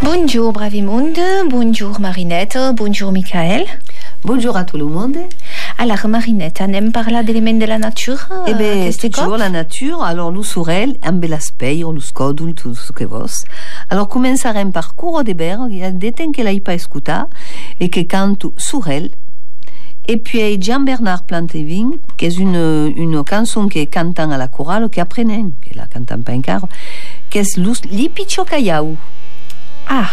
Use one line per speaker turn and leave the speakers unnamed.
Bonjour Bravimonde, bonjour Marinette, bonjour Michael.
Bonjour à tout le monde.
Alors Marinette, anem parlar d'éléments de la nature?
Toujours la nature, alors nous surel, amb l'aspect, nous codul, tout ce que vos. Alors commençarem par Curo de Berg, il y a des temps que l'ai pas écouté, et que canto surel. Et puis Jean-Bernard Plantevin, qui est une chanson que cantant à la chorale, qui apprennent, que la cantant pas encore, qui est Li Picho Callao.
Ah,